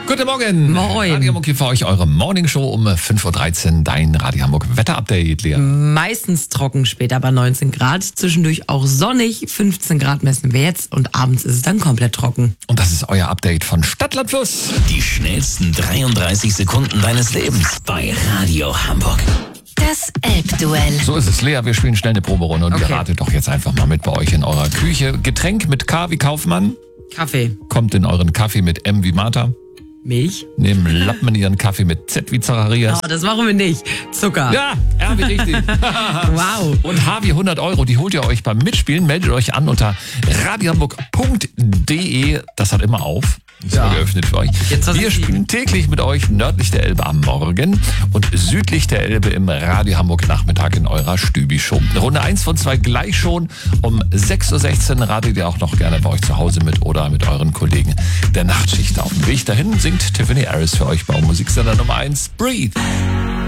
Guten Morgen. Moin. Radio Hamburg hier für euch eure Morningshow um 5.13 Uhr. Dein Radio Hamburg Wetterupdate, Lea. Meistens trocken, später bei 19 Grad. Zwischendurch auch sonnig. 15 Grad messen wir jetzt und abends ist es dann komplett trocken. Und das ist euer Update von Stadtland Fluss. Die schnellsten 33 Sekunden deines Lebens bei Radio Hamburg. Das Elbduell. So ist es, Lea. Wir spielen schnell eine Proberunde und ihr Okay. ratet doch jetzt einfach mal mit bei euch in eurer Küche. Getränk mit K wie Kaufmann. Kaffee, Kommt in euren Kaffee mit M wie Martha. Milch. Nehmen Lappen ihren Kaffee mit Z wie Zacharias. Oh, das machen wir nicht. Zucker. Ja, R wie richtig. Wow. Und H wie 100 €, die holt ihr euch beim Mitspielen. Meldet euch an unter radiohamburg.de. Das hat immer auf. Ist ja geöffnet für euch. Jetzt hast Wir du spielen täglich mit euch nördlich der Elbe am Morgen und südlich der Elbe im Radio Hamburg Nachmittag in eurer Stübi-Show. Runde 1 von 2 gleich schon. Um 6.16 Uhr ratet ihr auch noch gerne bei euch zu Hause mit oder mit euren Kollegen der Nachtschicht. Auf dem Weg dahin singt Tiffany Harris für euch bei Musiksender Nummer 1 Breathe.